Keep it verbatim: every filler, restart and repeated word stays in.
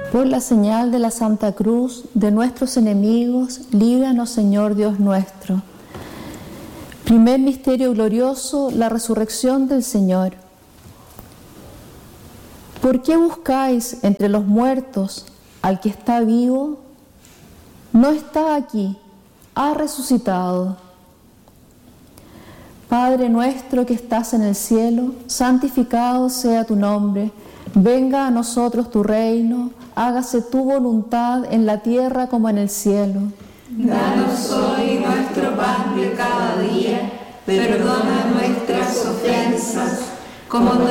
Por la señal de la Santa Cruz de nuestros enemigos, líbranos, Señor Dios nuestro. Primer misterio glorioso, la resurrección del Señor. ¿Por qué buscáis entre los muertos al que está vivo? No está aquí, ha resucitado. Padre nuestro que estás en el cielo, santificado sea tu nombre. Venga a nosotros tu reino, hágase tu voluntad en la tierra como en el cielo. Danos hoy nuestro pan de cada día, perdona nuestras ofensas, como